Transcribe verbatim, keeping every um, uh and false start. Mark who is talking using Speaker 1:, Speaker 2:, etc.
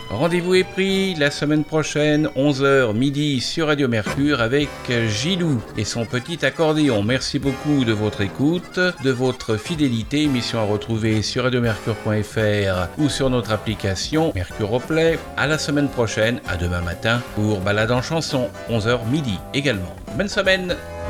Speaker 1: Rendez-vous est pris la semaine prochaine, onze heures midi sur Radio Mercure avec Gilou et son petit accordéon. Merci beaucoup de votre écoute, de votre fidélité. Émission à retrouver sur radiomercure point f r ou sur notre application Mercure au Play. À la semaine prochaine, à demain matin pour Balade en chanson, onze heures midi également. Bonne semaine!